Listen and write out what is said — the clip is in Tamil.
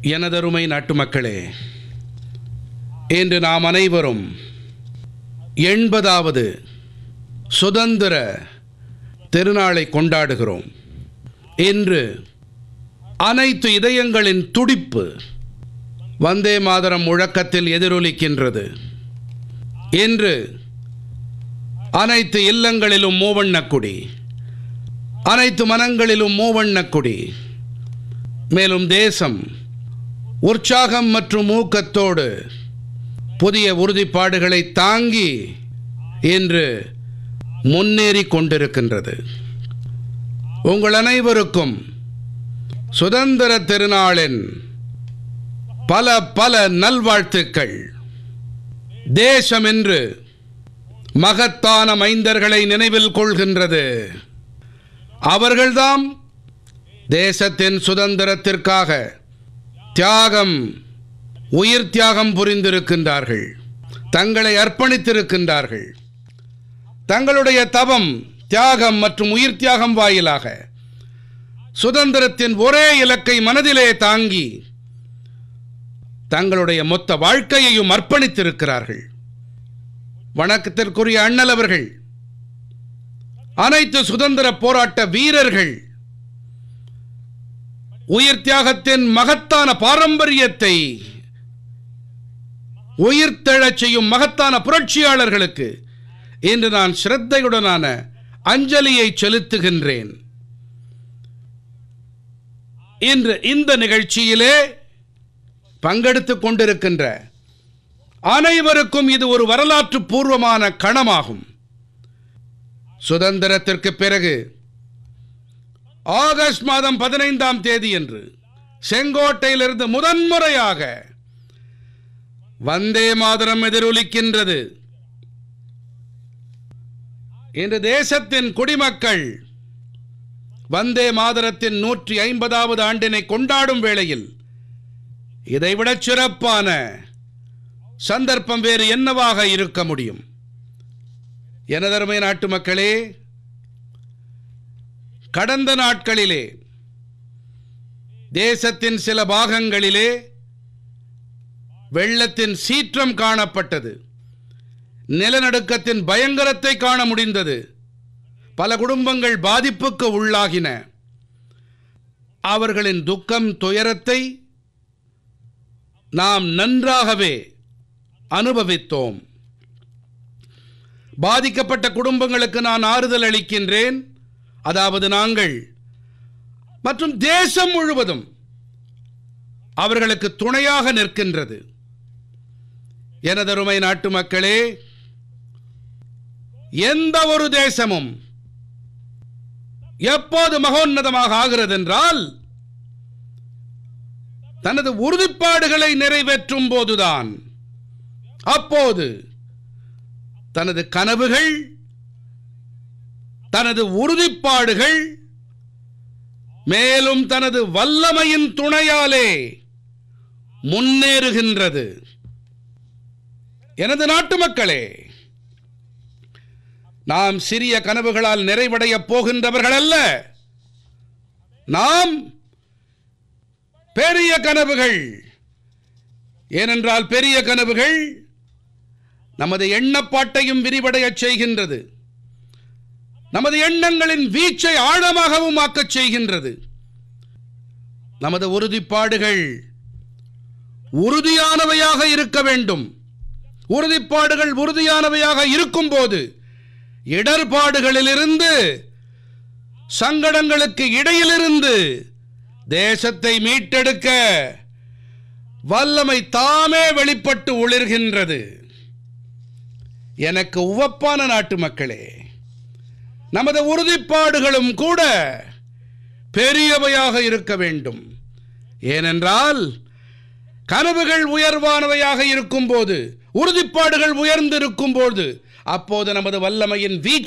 எனதருமை நாட்டுமக்களே, இன்று நாம் அனைவரும் 80வது சுதந்திர திருநாளை கொண்டாடுகிறோம். இன்று அனைத்து இதயங்களின் துடிப்பு வந்தே மாதரம் முழக்கத்தில் எதிரொலிக்கின்றது. இன்று அனைத்து இல்லங்களிலும் மூவண்ணக்குடி, அனைத்து மனங்களிலும் மூவண்ணக்குடி. மேலும் தேசம் உற்சாகம் மற்றும் ஊக்கத்தோடு புதிய உறுதிப்பாடுகளை தாங்கி இன்று முன்னேறி கொண்டிருக்கின்றது. உங்கள் அனைவருக்கும் சுதந்திர திருநாளின் பல பல நல்வாழ்த்துக்கள். தேசம் என்று மகத்தான மைந்தர்களை நினைவில் கொள்கின்றது. அவர்கள்தாம் தேசத்தின் சுதந்திரத்திற்காக உயிர் தியாகம் புரிந்திருக்கின்றார்கள், தங்களை அர்ப்பணித்திருக்கின்றார்கள். தங்களுடைய தவம், தியாகம் மற்றும் உயிர் தியாகம் வாயிலாக சுதந்திரத்தின் ஒரே இலக்கை மனதிலே தாங்கி தங்களுடைய மொத்த வாழ்க்கையையும் அர்ப்பணித்திருக்கிறார்கள். வணக்கத்திற்குரிய அண்ணல் அவர்கள், அனைத்து சுதந்திர போராட்ட வீரர்கள், உயிர் தியாகத்தின் மகத்தான பாரம்பரியத்தை உயிர்த்தெழச் செய்யும் மகத்தான புரட்சியாளர்களுக்கு இன்று நான் சிரத்தையுடனான அஞ்சலியை செலுத்துகின்றேன். இன்று இந்த நிகழ்ச்சியிலே பங்கெடுத்துக் கொண்டிருக்கின்ற அனைவருக்கும் இது ஒரு வரலாற்று பூர்வமான கணமாகும். சுதந்திரத்திற்கு பிறகு ஆகஸ்ட் மாதம் 15ஆம் தேதியன்று செங்கோட்டையிலிருந்து முதன்முறையாக வந்தே மாதரம் எதிரொலிக்கின்றது. இன்று தேசத்தின் குடிமக்கள் வந்தே மாதரத்தின் 150வது ஆண்டினை கொண்டாடும் வேளையில் இதைவிட சிறப்பான சந்தர்ப்பம் வேறு என்னவாக இருக்க முடியும்? எனதருமை நாட்டு மக்களே, கடந்த நாட்களிலே தேசத்தின் சில பாகங்களிலே வெள்ளத்தின் சீற்றம் காணப்பட்டது. நிலநடுக்கத்தின் பயங்கரத்தை காண முடிந்தது. பல குடும்பங்கள் பாதிப்புக்கு உள்ளாகின. அவர்களின் துக்கம், துயரத்தை நாம் நன்றாகவே அனுபவித்தோம். பாதிக்கப்பட்ட குடும்பங்களுக்கு நான் ஆறுதல் அளிக்கின்றேன். அதாவது நாங்கள் மற்றும் தேசம் முழுவதும் அவர்களுக்கு துணையாக நிற்கின்றது. எனதருமை நாட்டு மக்களே, எந்த ஒரு தேசமும் எப்போது மகோன்னதமாக ஆகிறது என்றால் தனது உறுதிப்பாடுகளை நிறைவேற்றும் போதுதான். அப்போது தனது கனவுகள், தனது உறுதிப்பாடுகள், மேலும் தனது வல்லமையின் துணையாலே முன்னேறுகின்றது. எனது நாட்டு மக்களே, நாம் சிறிய கனவுகளால் நிறைவடைய போகின்றவர்கள் அல்ல. நாம் பெரிய கனவுகள். ஏனென்றால் பெரிய கனவுகள் நமது எண்ணப்பாட்டையும் விரிவடைய செய்கின்றது. நமது எண்ணங்களின் வீச்சை ஆழமாகவும் ஆக்கச் செய்கின்றது. நமது உறுதிப்பாடுகள் உறுதியானவையாக இருக்க வேண்டும். உறுதிப்பாடுகள் உறுதியானவையாக இருக்கும் போது இடர்பாடுகளிலிருந்து, சங்கடங்களுக்கு இடையிலிருந்து தேசத்தை மீட்டெடுக்க வல்லமை தாமே வெளிப்பட்டு ஒளிர்கின்றது. எனக்கு உவப்பான நாட்டு மக்களே, நமது உறுதிப்பாடுகளும் கூட பெரியவையாக இருக்க வேண்டும். ஏனென்றால் கனவுகள் உயர்வானவையாக இருக்கும் போது, உறுதிப்பாடுகள் உயர்ந்திருக்கும் போது, அப்போது நமது வல்லமையின் வீச்சு